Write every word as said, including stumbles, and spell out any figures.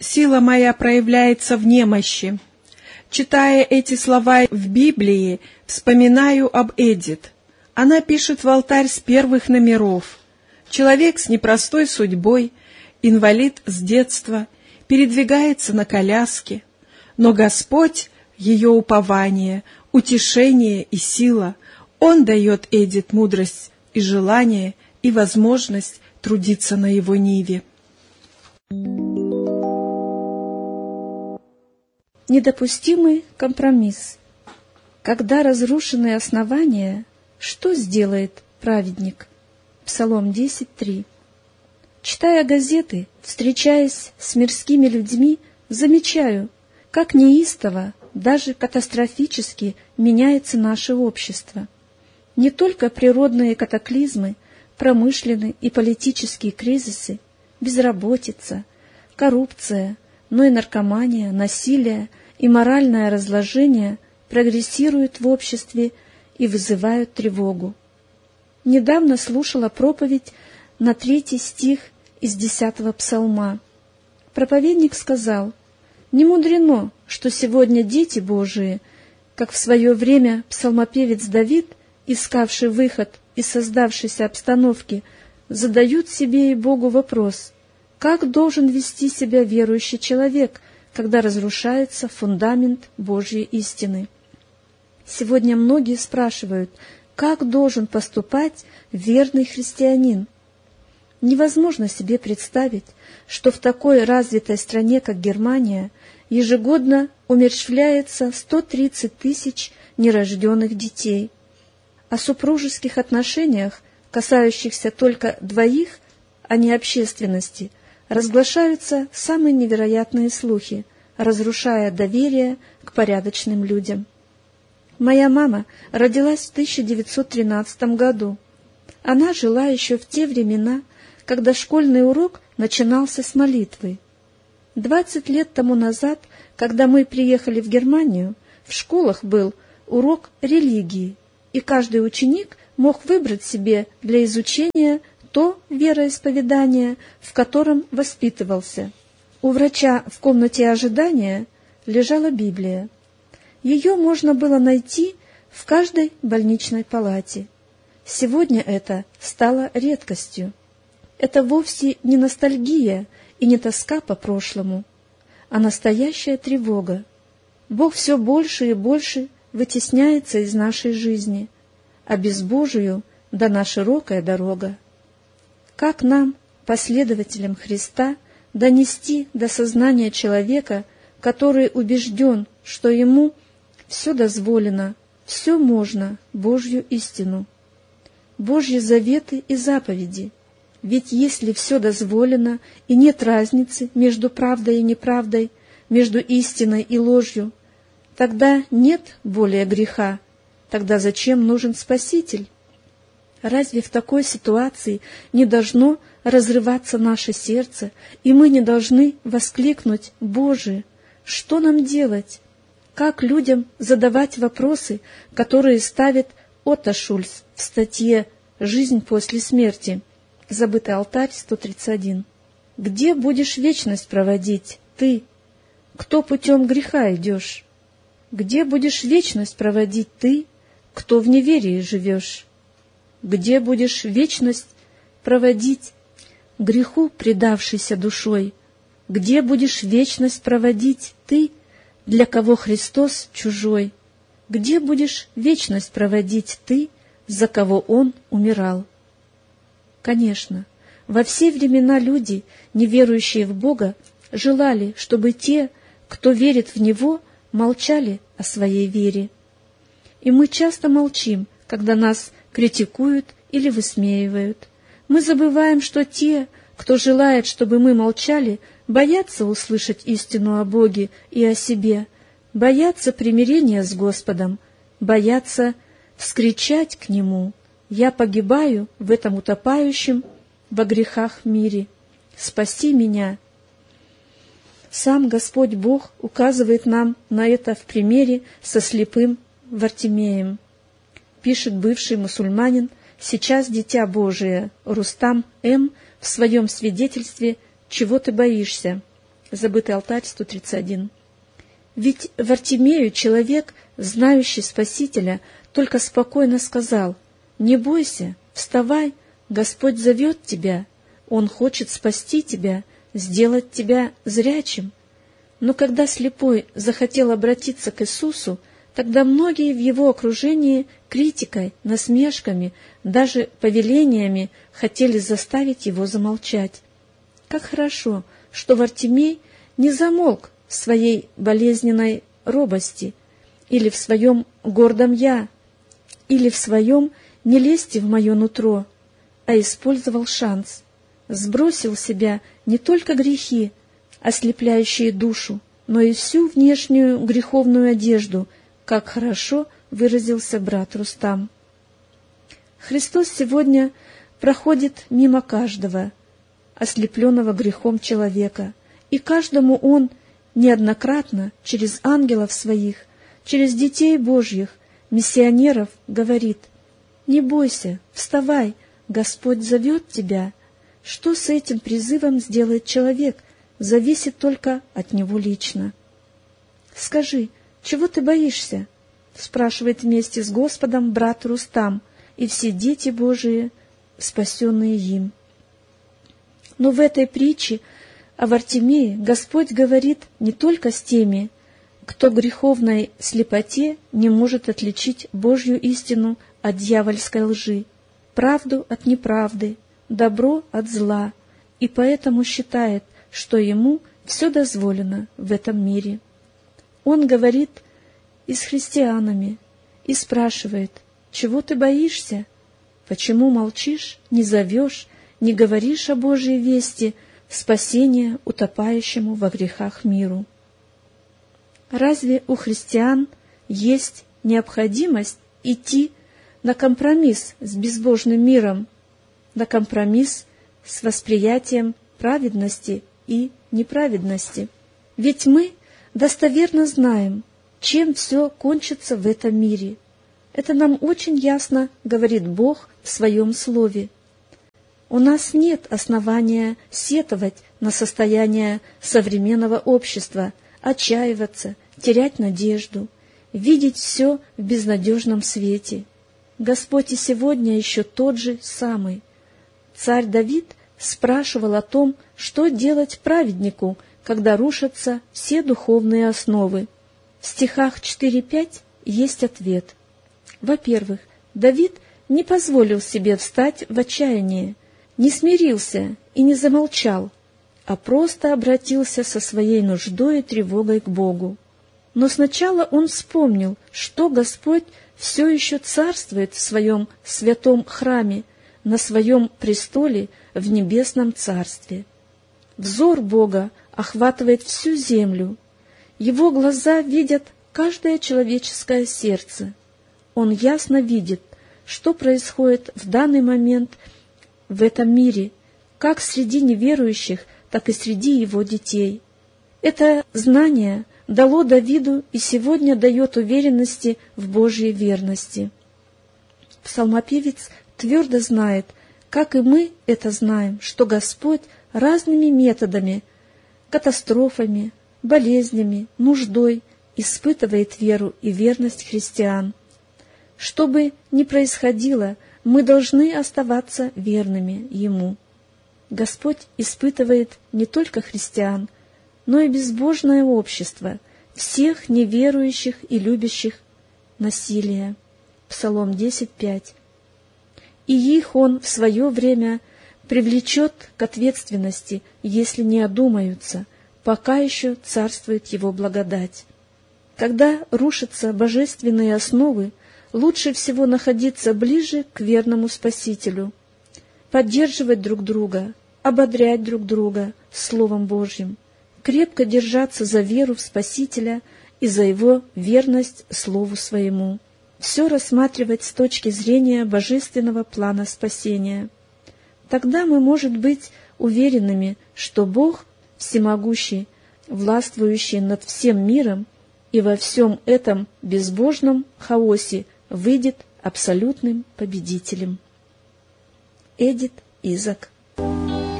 сила моя проявляется в немощи». Читая эти слова в Библии, вспоминаю об Эдит. Она пишет в алтарь с первых номеров. Человек с непростой судьбой, инвалид с детства, передвигается на коляске. Но Господь — ее упование, утешение и сила. Он дает Эдит мудрость и желание, и возможность трудиться на его ниве. Недопустимый компромисс. Когда разрушены основания, что сделает праведник? Псалом десять три. Читая газеты, встречаясь с мирскими людьми, замечаю, как неистово, даже катастрофически меняется наше общество. Не только природные катаклизмы, промышленные и политические кризисы, безработица, коррупция, но и наркомания, насилие и моральное разложение прогрессируют в обществе и вызывают тревогу. Недавно слушала проповедь на третий стих из десятого псалма. Проповедник сказал: «Не мудрено, что сегодня дети Божии, как в свое время псалмопевец Давид, искавший выход из создавшейся обстановки, задают себе и Богу вопрос: как должен вести себя верующий человек, когда разрушается фундамент Божьей истины?» Сегодня многие спрашивают, как должен поступать верный христианин. Невозможно себе представить, что в такой развитой стране, как Германия, ежегодно умерщвляется сто тридцать тысяч нерожденных детей. О супружеских отношениях, касающихся только двоих, а не общественности, разглашаются самые невероятные слухи, разрушая доверие к порядочным людям. Моя мама родилась в тысяча девятьсот тринадцатом году. Она жила еще в те времена, когда школьный урок начинался с молитвы. Двадцать лет тому назад, когда мы приехали в Германию, в школах был урок религии, и каждый ученик мог выбрать себе для изучения то вероисповедание, в котором воспитывался. У врача в комнате ожидания лежала Библия. Ее можно было найти в каждой больничной палате. Сегодня это стало редкостью. Это вовсе не ностальгия и не тоска по прошлому, а настоящая тревога. Бог все больше и больше вытесняется из нашей жизни, а без Божию дана широкая дорога. Как нам, последователям Христа, донести до сознания человека, который убежден, что ему все дозволено, все можно, Божью истину, Божьи заветы и заповеди? Ведь если все дозволено и нет разницы между правдой и неправдой, между истиной и ложью, тогда нет более греха, тогда зачем нужен Спаситель? Разве в такой ситуации не должно разрываться наше сердце, и мы не должны воскликнуть: «Боже, что нам делать?» Как людям задавать вопросы, которые ставит Отто Шульц в статье «Жизнь после смерти», «Забытый алтарь», сто тридцать один. Где будешь вечность проводить ты, кто путем греха идешь? Где будешь вечность проводить ты, кто в неверии живешь? Где будешь вечность проводить греху, предавшейся душой? Где будешь вечность проводить ты, для кого Христос чужой? Где будешь вечность проводить ты, за кого Он умирал? Конечно, во все времена люди, не верующие в Бога, желали, чтобы те, кто верит в Него, молчали о своей вере. И мы часто молчим, когда нас критикуют или высмеивают. Мы забываем, что те, кто желает, чтобы мы молчали, боятся услышать истину о Боге и о себе, боятся примирения с Господом, боятся вскричать к Нему: «Я погибаю в этом утопающем во грехах мире. Спаси меня!» Сам Господь Бог указывает нам на это в примере со слепым Вартимеем. Пишет бывший мусульманин, сейчас дитя Божие, Рустам М. в своем свидетельстве «Чего ты боишься?». Забытый алтарь, сто тридцать один. Ведь Вартимею человек, знающий Спасителя, только спокойно сказал: «Не бойся, вставай, Господь зовет тебя, Он хочет спасти тебя, сделать тебя зрячим». Но когда слепой захотел обратиться к Иисусу, тогда многие в его окружении критикой, насмешками, даже повелениями хотели заставить его замолчать. Как хорошо, что Вартимей не замолк в своей болезненной робости, или в своем гордом «я», или в своем «не лезьте в мое нутро», а использовал шанс, сбросил с себя не только грехи, ослепляющие душу, но и всю внешнюю греховную одежду, как хорошо выразился брат Рустам. Христос сегодня проходит мимо каждого, ослепленного грехом человека, и каждому Он неоднократно через ангелов Своих, через детей Божьих, миссионеров говорит: «Не бойся, вставай, Господь зовет тебя». Что с этим призывом сделает человек, зависит только от него лично. «Скажи, чего ты боишься?» — спрашивает вместе с Господом брат Рустам и все дети Божии, спасенные им. Но в этой притче о Вартимее Господь говорит не только с теми, кто в греховной слепоте не может отличить Божью истину от дьявольской лжи, правду от неправды, добро от зла, и поэтому считает, что ему все дозволено в этом мире. Он говорит и с христианами, и спрашивает: «Чего ты боишься? Почему молчишь, не зовешь, не говоришь о Божьей вести, спасения утопающему во грехах миру?» Разве у христиан есть необходимость идти на компромисс с безбожным миром, на компромисс с восприятием праведности и неправедности? Ведь мы достоверно знаем, чем все кончится в этом мире. Это нам очень ясно говорит Бог в Своем Слове. У нас нет основания сетовать на состояние современного общества, отчаиваться, терять надежду, видеть все в безнадежном свете. Господь и сегодня еще тот же самый. Царь Давид спрашивал о том, что делать праведнику, когда рушатся все духовные основы. В стихах четыре-пять есть ответ. Во-первых, Давид не позволил себе встать в отчаяние, не смирился и не замолчал, а просто обратился со своей нуждой и тревогой к Богу. Но сначала он вспомнил, что Господь все еще царствует в своем святом храме, на своем престоле в небесном царстве. Взор Бога охватывает всю землю. Его глаза видят каждое человеческое сердце. Он ясно видит, что происходит в данный момент в этом мире, как среди неверующих, так и среди его детей. Это знание дало Давиду и сегодня дает уверенности в Божьей верности. Псалмопевец твердо знает, как и мы это знаем, что Господь разными методами, катастрофами, болезнями, нуждой испытывает веру и верность христиан. Что бы ни происходило, мы должны оставаться верными Ему. Господь испытывает не только христиан, но и безбожное общество, всех неверующих и любящих насилия. Псалом десять пять. И их Он в свое время привлечет к ответственности, если не одумаются, пока еще царствует Его благодать. Когда рушатся божественные основы, лучше всего находиться ближе к верному Спасителю, поддерживать друг друга, ободрять друг друга Словом Божьим, крепко держаться за веру в Спасителя и за Его верность Слову Своему. Все рассматривать с точки зрения божественного плана спасения. Тогда мы, может быть, уверенными, что Бог всемогущий, властвующий над всем миром, и во всем этом безбожном хаосе выйдет абсолютным победителем. Эдит Изак